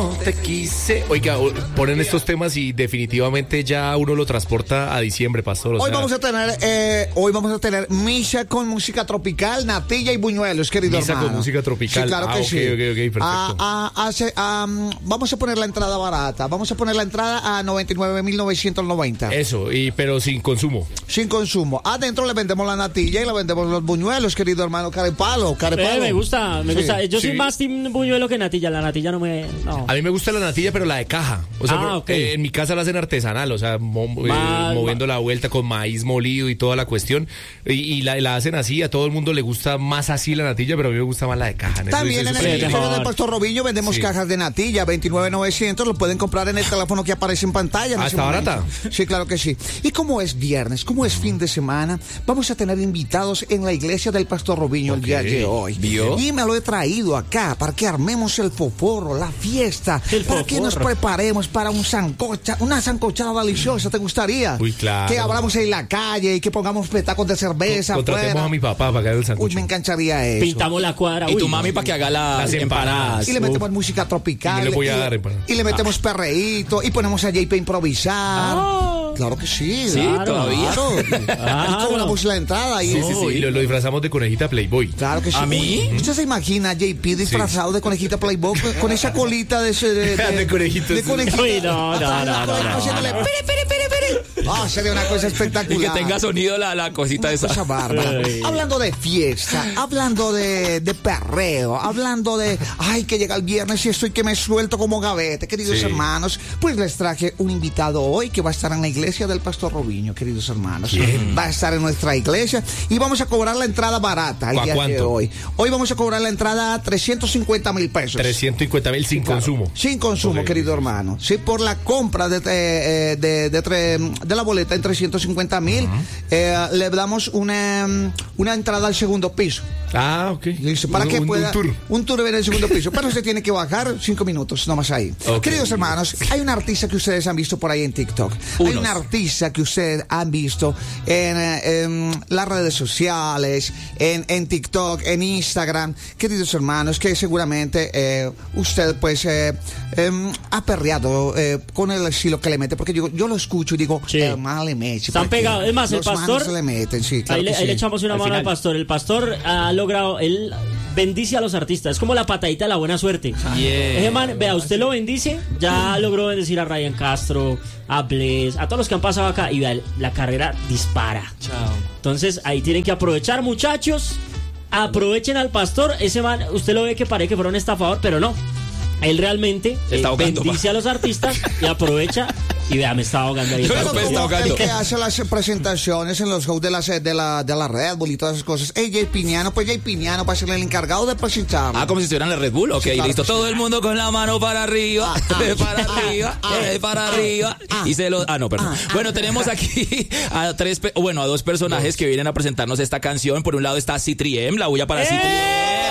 no te quise. Oiga, ponen estos temas y definitivamente ya uno lo transporta a diciembre, pastor. Hoy vamos a tener misa con música tropical, natilla y buñuelos, querido misa hermano. Con música tropical. Sí, claro que sí. Ok, perfecto. Vamos a poner la entrada barata. Vamos a poner la entrada a 99.990. Eso, pero sin consumo. Sin consumo. Adentro le vendemos la natilla y le vendemos los buñuelos, querido hermano. Carepalo. Me gusta. Yo soy más team buñuelo que natilla. La natilla no. A mí me gusta la natilla, pero la de caja. O sea, en mi casa la hacen artesanal, o sea, moviendo la vuelta con maíz molido y toda la cuestión. Y la hacen así. A todo el mundo le gusta más así la natilla, pero a mí me gusta más la de caja. También en el edificio del Pastor Robinho vendemos cajas de natilla, 29.900. Lo pueden comprar en el teléfono que aparece en pantalla. ¿Está barata? Sí, claro que sí. Y como es viernes, como es fin de semana, vamos a tener invitados en la iglesia del Pastor Robinho el día de hoy. ¿Vio? Y me lo he traído acá para que armemos el foforo, la fiesta, para que nos preparemos para una sancochada deliciosa. ¿Te gustaría? Uy, claro. Que abramos en la calle y que pongamos petacos de cerveza. Contratemos a mi papá para que haga el sancocho. Uy, me encantaría eso. Pintamos la cuadra. Y tu mami para que haga las empanadas. Y le metemos música tropical. Y le voy a dar empanadas. Y le metemos perreíto y ponemos a JP a improvisar. Claro que sí. Sí, claro, todavía. Claro. Y cobramos la entrada. Y lo disfrazamos de conejita Playboy. Claro que sí. ¿A mí? ¿Usted se imagina a JP disfrazado de conejita Playboy con esa colita de conejito? De conejita. Uy, no. Haciéndole sería una cosa espectacular. Y que tenga sonido la cosita una esa. Cosa bárbara. Hablando de fiesta, hablando de perreo, hablando de que llega el viernes y estoy que me suelto como gavete, queridos hermanos, pues les traje un invitado hoy que va a estar en la iglesia del Pastor Robinho, queridos hermanos. ¿Quién? Va a estar en nuestra iglesia y vamos a cobrar la entrada barata el día de hoy. Hoy vamos a cobrar la entrada a 350,000 pesos. 350,000 sin consumo. Sin consumo, querido hermano. Sí, por la compra de la boleta en 350,000, le damos una entrada al segundo piso. Ok. Listo, para que pueda un tour en el segundo piso. Pero se tiene que bajar 5 minutos, nomás ahí. Queridos hermanos, hay un artista que ustedes han visto por ahí en TikTok. Hay un artista que ustedes han visto en las redes sociales, en TikTok, en Instagram. Queridos hermanos, que seguramente usted pues ha perreado con el estilo que le mete. Porque yo lo escucho y digo, hermano, le mete. Están pegados. Es más, el pastor. Se le meten, sí, claro ahí le echamos una mano al pastor. El pastor ha logrado, él bendice a los artistas. Es como la patadita de la buena suerte. Ese man, vea, usted lo bendice, ya logró bendecir a Ryan Castro, a Bless, a todos los que han pasado acá. Y vea, la carrera dispara. Chao. Entonces, ahí tienen que aprovechar, muchachos. Aprovechen al pastor. Ese man, usted lo ve que parece que fuera un estafador, pero no. Él realmente bendice a los artistas y aprovecha. Y vea, me estaba ahogando ahí. El que hace las presentaciones en los shows de la Red Bull y todas esas cosas. Jay Piñano va a ser el encargado de presentar. Como si estuvieran en la Red Bull. Ok, sí, claro, listo. Todo el mundo con la mano para arriba. Para arriba. Y se lo. No, perdón. Bueno, tenemos aquí a dos personajes que vienen a presentarnos esta canción. Por un lado está Citriem, la bulla para Citriem.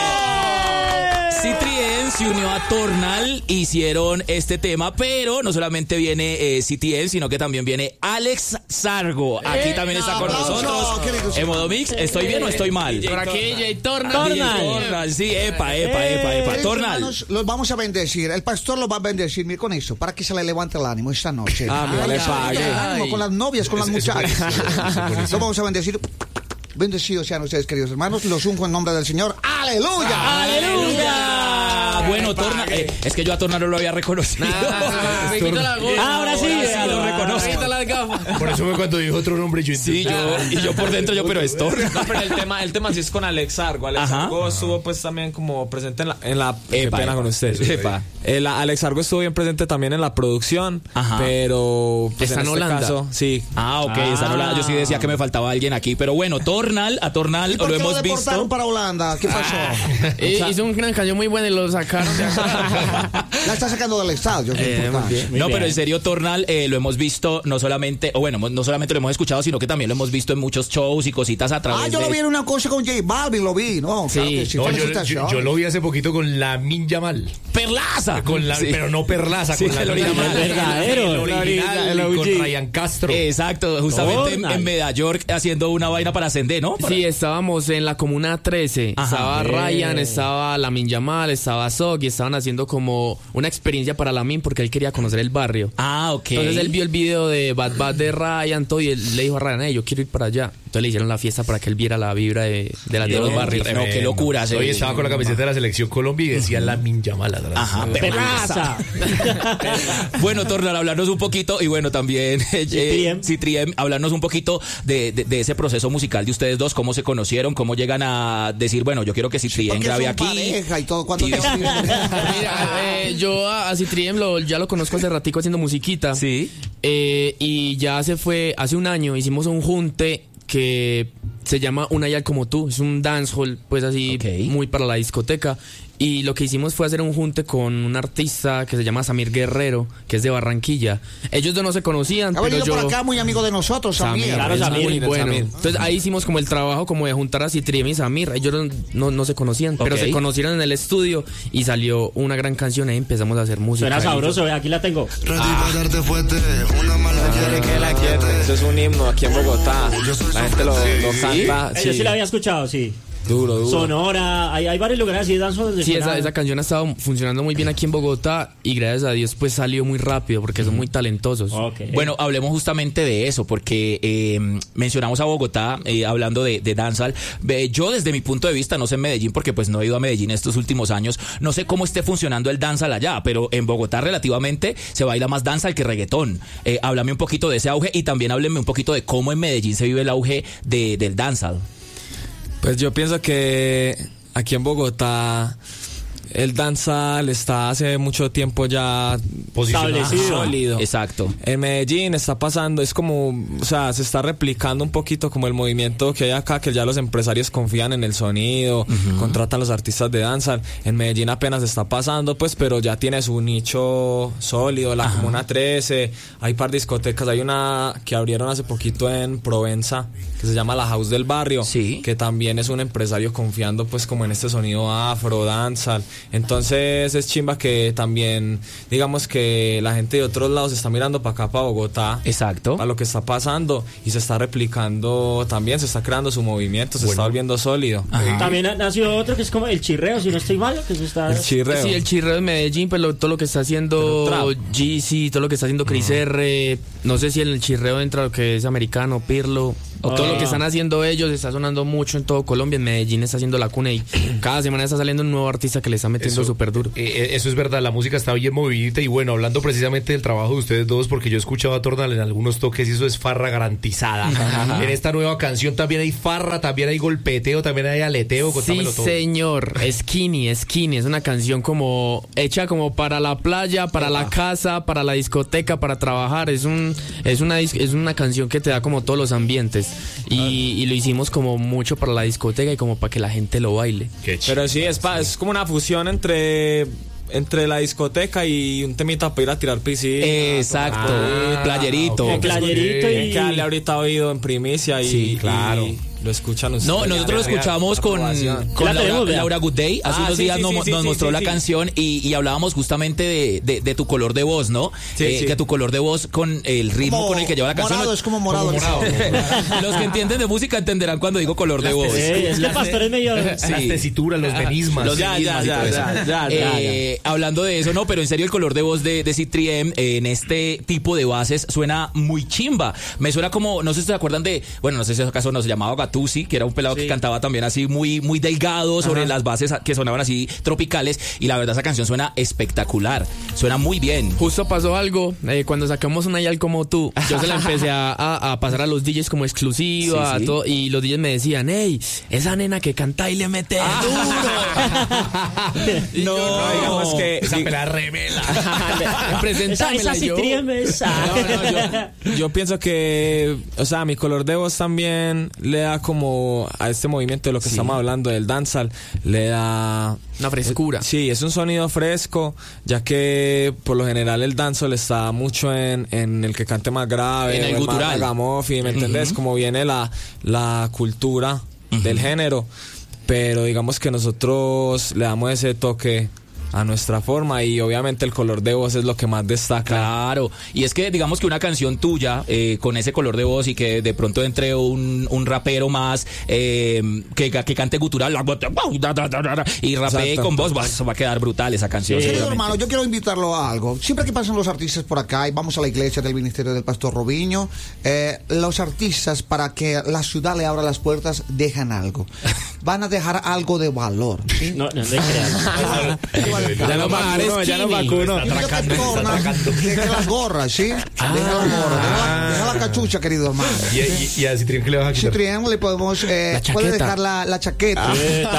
Citrien se unió a Tornal, hicieron este tema, pero no solamente viene Citrien, sino que también viene Alex Sargo. Aquí también está con nosotros. En modo mix, ¿estoy bien o estoy mal? Por aquí, DJ Tornal. Sí, epa. Tornal. Los vamos a bendecir. El pastor los va a bendecir, mire con eso, para que se le levante el ánimo esta noche. Le pague. Con las novias, con las muchachas. Los vamos a bendecir. Bendecidos sean ustedes, queridos hermanos. Los unjo en nombre del Señor. ¡Aleluya! ¡Aleluya! Bueno, Tornal, es que yo a Tornal no lo había reconocido. Ahora sí, lo reconozco. Por eso fue cuando dijo otro nombre. Yo por dentro, pero es Tornal. No, pero el tema sí es con Alex Sargo. Alex Sargo estuvo pues también como presente en la qué pena con ustedes. Alex Sargo estuvo bien presente también en la producción, pero pues está en Holanda. Caso, sí. Ok, está en Holanda. Yo sí decía que me faltaba alguien aquí, pero bueno, a Tornal lo hemos visto. deportaron para Holanda? ¿Qué pasó? Hizo una canción muy buena y lo sacaron de acá. La está sacando del estadio. No, pero en serio, Tornal lo hemos visto no solamente lo hemos escuchado, sino que también lo hemos visto en muchos shows y cositas a través yo lo vi en una cosa con J Balvin, lo vi, ¿no? Sí, yo lo vi hace poquito con Lamin Yamal. ¡Perlaza! Pero no Perlaza, con la original. verdadero. El con Ryan Castro. Exacto, justamente en Medellín haciendo una vaina para Ascender, ¿no? Sí, estábamos en la Comuna 13. Estaba Ryan, estaba Lamin Yamal, estaba Zog y estaban haciendo como una experiencia para Lamin porque él quería conocer el barrio. Ah, ok. Entonces él vio el video de Bad Bad de Ryan, todo, y él le dijo a Ryan, yo quiero ir para allá. Entonces le hicieron la fiesta para que él viera la vibra de los barrios. No, qué locura. Hoy estaba con la camiseta de la selección Colombia y decía Lamin Yamal. Ajá, perraza. Bueno, Tornal, hablarnos un poquito, y bueno, también Citriem, hablarnos un poquito de ese proceso musical de ustedes dos, cómo se conocieron, cómo llegan a decir, bueno, yo quiero que Citriem grabe aquí. Pareja y todo, Mira, yo a Citriem ya lo conozco hace ratico haciendo musiquita. Sí. Y ya hace un año hicimos un junte que se llama Una Yal Como Tú. Es un dancehall, pues así, muy para la discoteca. Y lo que hicimos fue hacer un junte con un artista que se llama Samir Guerrero, que es de Barranquilla. Ellos dos no se conocían, pero yo... por acá, muy amigo de nosotros, Samir. Claro, Samir, muy bueno. Samir. Entonces ahí hicimos como el trabajo como de juntar a Citriem y Samir. Ellos no se conocían, pero se conocieron en el estudio y salió una gran canción. Ahí empezamos a hacer música. Suena sabroso, aquí la tengo. Eso es un himno aquí en Bogotá. La gente lo canta. Yo sí la había escuchado, sí. Duro. Sonora, hay varios lugares así de danzón. Sí, esa canción ha estado funcionando muy bien aquí en Bogotá y gracias a Dios pues salió muy rápido porque son muy talentosos. Bueno, hablemos justamente de eso porque mencionamos a Bogotá hablando de dancehall. Yo desde mi punto de vista, no sé en Medellín porque pues no he ido a Medellín estos últimos años, no sé cómo esté funcionando el dancehall allá, pero en Bogotá relativamente se baila más dancehall que reggaetón. Háblame un poquito de ese auge y también hábleme un poquito de cómo en Medellín se vive el auge del dancehall. Pues yo pienso que aquí en Bogotá el dancehall está hace mucho tiempo ya establecido, sólido. Exacto. En Medellín está pasando, es como, o sea, se está replicando un poquito como el movimiento que hay acá, que ya los empresarios confían en el sonido, contratan los artistas de dancehall. En Medellín apenas está pasando, pues, pero ya tiene su nicho sólido, la Comuna 13, hay par de discotecas, hay una que abrieron hace poquito en Provenza, que se llama La House del Barrio, que también es un empresario confiando pues como en este sonido afro, dancehall. Entonces es chimba que también, digamos que la gente de otros lados está mirando para acá, para Bogotá. Exacto. Para lo que está pasando y se está replicando también, se está creando su movimiento, se está volviendo sólido. También nació otro que es como el chirreo, si no estoy mal, que se está... El chirreo. Sí, el chirreo de Medellín, pero todo lo que está haciendo Jeezy, todo lo que está haciendo Chris R, no sé si en el chirreo entra lo que es americano, Pirlo, o todo lo que están haciendo ellos, está sonando mucho en todo Colombia. En Medellín está haciendo la cuna y cada semana está saliendo un nuevo artista que le está metiendo súper duro. Eso es verdad, la música está bien movidita. Y bueno, hablando precisamente del trabajo de ustedes dos, porque yo he escuchado a Tornal en algunos toques y eso es farra garantizada. En esta nueva canción también hay farra, también hay golpeteo, también hay aleteo. Contámelo todo. Señor, Skinny, es una canción como hecha como para la playa, para la casa, para la discoteca, para trabajar. Es una canción que te da como todos los ambientes. Y lo hicimos como mucho para la discoteca y como para que la gente lo baile. Pero sí, es como una fusión entre la discoteca y un temita para ir a tirar piscina. Exacto. Playerito. Okay. Playerito y... que le ahorita oído en primicia y... claro. Lo escuchan ustedes. No, nosotros lo escuchamos con Laura Good Day. Hace unos días nos mostró la canción y hablábamos justamente de tu color de voz, ¿no? Que tu color de voz con el ritmo con el que lleva la canción. Morado, es como morado. Los que entienden de música entenderán cuando digo color de voz. Es que Pastor es medio... Las tesituras, los menismas. Hablando de eso, no, pero en serio el color de voz de Citriem en este tipo de bases suena muy chimba. Me suena como, no sé si se acuerdan de, bueno, no sé si acaso nos llamaba Gattusi, que era un pelado que cantaba también así muy, muy delgado sobre las bases que sonaban así tropicales, y la verdad esa canción suena espectacular, suena muy bien. Justo pasó algo, cuando sacamos Una Yal Como Tú, yo se la empecé a pasar a los DJs como exclusiva, todo, y los DJs me decían, hey, esa nena que canta y le mete duro. No, digamos que esa pelada revela. Presentámela yo. Yo pienso que, o sea, mi color de voz también le da como a este movimiento de lo que estamos hablando del dancehall, le da una frescura. Sí, es un sonido fresco, ya que por lo general el dancehall está mucho en el que cante más grave, en el gutural, ¿me entendés? Como viene la cultura del género, pero digamos que nosotros le damos ese toque a nuestra forma y obviamente el color de voz es lo que más destaca. Claro, y es que digamos que una canción tuya con ese color de voz y que de pronto entre un rapero más que cante gutural y rapee con voz, va a quedar brutal esa canción. Sí, hermano, yo quiero invitarlo a algo. Siempre que pasan los artistas por acá y vamos a la iglesia del ministerio del Pastor Robinho, los artistas, para que la ciudad le abra las puertas, dejan algo. Van a dejar algo de valor, ¿sí? No te creas. Ya no vacuno. Deja las gorras, ¿sí? Deja la gorra, deja la cachucha, querido hermano. ¿Y a Citrián qué le vas a quitar? Citrián le podemos puede dejar la chaqueta.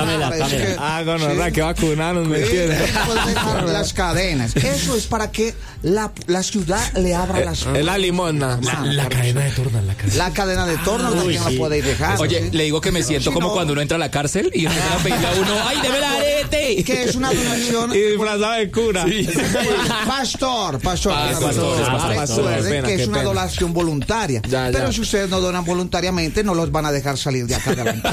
Dámela. Que vacunaron, ¿me entiendes? Puede dejar las cadenas. Eso es para que la ciudad le abra las puertas. Es la limona. La cadena de Tornal. La cadena de Tornal también la puede dejar. Oye, le digo que me siento como cuando uno entra a la cárcel y empiezan a pedirle a uno, ¡ay, deme la arete! Que es una donación. Y disfrazado de cura. Sí. Pastor. Recuerden que es una donación voluntaria. Pero si ustedes no donan voluntariamente, no los van a dejar salir de acá adelante.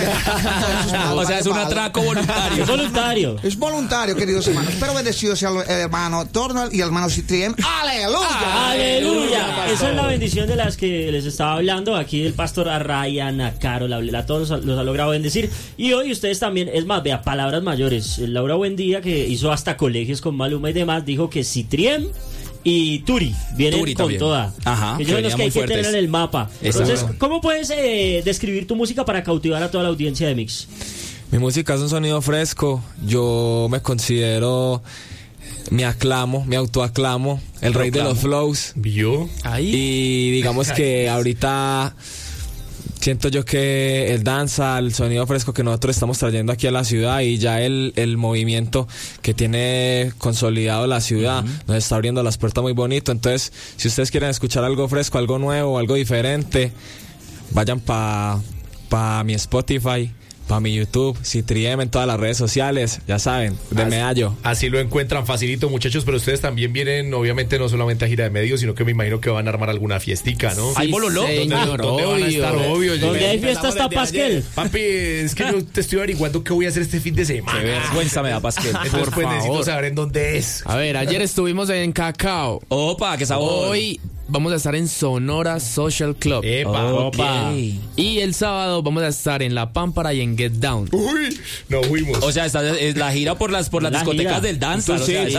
O sea, es un atraco voluntario. Es voluntario. Es voluntario, queridos hermanos. Pero bendecido sea el hermano Tornal y el hermano Citrián. ¡Aleluya! ¡Aleluya! Esa es la bendición de las que les estaba hablando. Aquí el pastor a Ryan, a Carol, a todos los ha logrado bendecir. Y hoy ustedes también, es más, vea, palabras mayores. Laura Buendía, que hizo hasta colegios con Maluma y demás, dijo que Citrián y Turi vienen con también. Toda. Ajá, ellos son los que hay que tener en el mapa. Entonces, ¿cómo puedes describir tu música para cautivar a toda la audiencia de Mix? Mi música es un sonido fresco. Yo me considero, me autoaclamo el rey de los flows. ¿Vio? Ahí. Y digamos que ahorita siento yo que el danza, el sonido fresco que nosotros estamos trayendo aquí a la ciudad y ya el movimiento que tiene consolidado la ciudad nos está abriendo las puertas muy bonito. Entonces, si ustedes quieren escuchar algo fresco, algo nuevo, algo diferente, vayan pa mi Spotify, para mi YouTube, Citrián en todas las redes sociales, ya saben, de medallo. Así lo encuentran facilito, muchachos, pero ustedes también vienen, obviamente, no solamente a gira de medios, sino que me imagino que van a armar alguna fiestica, ¿no? ¿Hay bololó? ¿Dónde van a estar? Obvio. ¿Dónde hay fiesta está Pasquel? Papi, es que yo te estoy averiguando qué voy a hacer este fin de semana. Qué vergüenza me da Pasquel. Entonces, pues, necesito saber en dónde es. A ver, ayer estuvimos en Cacao. Opa, qué sabor. Hoy vamos a estar en Sonora Social Club. Opa. Y el sábado vamos a estar en La Pámpara y en Get Down. Uy, no fuimos. O sea, es la gira por las discotecas gira del dance.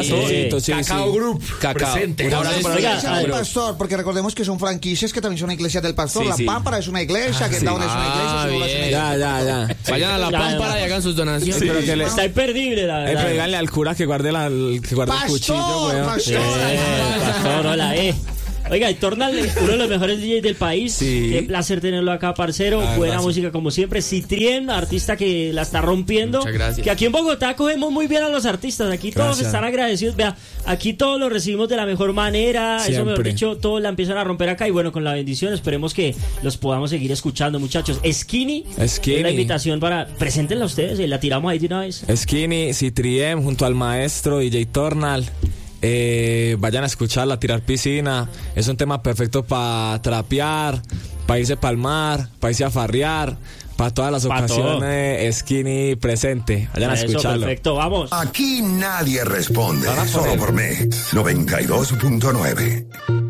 Cacao Group. Cacao. Presente. Iglesia del Pastor, porque recordemos que son franquicias que también son iglesias del Pastor. La Pámpara es una iglesia, Get Down es una iglesia. Sonora es una iglesia. Ya. Vayan a La Pámpara y hagan sus donaciones. Pero que Está imperdible, la verdad. Díganle al cura que guarde el cuchillo, weón. Pastor, hola, Oiga, y Tornal, uno de los mejores DJs del país. Sí. Qué placer tenerlo acá, parcero. Buena música como siempre. Citrián, artista que la está rompiendo. Muchas gracias. Que aquí en Bogotá cogemos muy bien a los artistas. Aquí todos están agradecidos. Vea, aquí todos lo recibimos de la mejor manera. Siempre. Eso, mejor dicho, todos la empiezan a romper acá. Y bueno, con la bendición, esperemos que los podamos seguir escuchando, muchachos. Skinny. Es la invitación para... Preséntenla ustedes y la tiramos ahí de una vez. Skinny, Citrián, junto al maestro DJ Tornal. Vayan a escucharla, tirar piscina. Es un tema perfecto para trapear, para irse pa'l mar, para irse a farrear, para todas las ocasiones. Skinny presente. Vayan a escucharlo. Perfecto, vamos. Aquí nadie responde, solo por mí. 92.9.